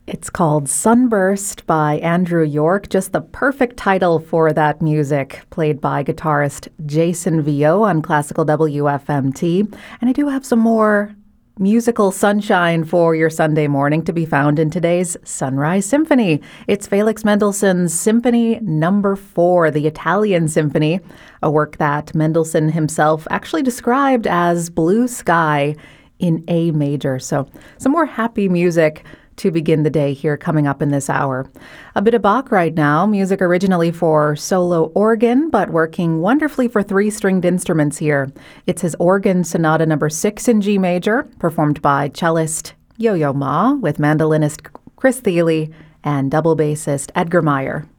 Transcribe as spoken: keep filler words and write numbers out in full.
It's called Sunburst by Andrew York, just the perfect title for that music, played by guitarist Jason Vio on Classical W F M T. And I do have some more musical sunshine for your Sunday morning to be found in today's Sunrise Symphony. It's Felix Mendelssohn's Symphony Number Four, the Italian Symphony, a work that Mendelssohn himself actually described as blue sky in A major. So some more happy music to begin the day here coming up in this hour. A bit of Bach right now, music originally for solo organ, but working wonderfully for three-stringed instruments here. It's his Organ Sonata number six in G major, performed by cellist Yo-Yo Ma with mandolinist Chris Thile and double bassist Edgar Meyer.